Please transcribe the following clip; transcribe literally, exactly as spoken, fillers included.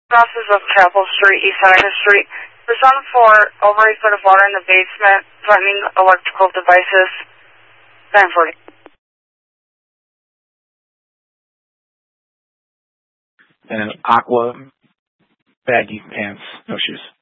Crosses of Chapel Street, East Seneca Street. There's on for over a foot of water in the basement, threatening electrical devices. ten forty. And an aqua baggy pants, no shoes.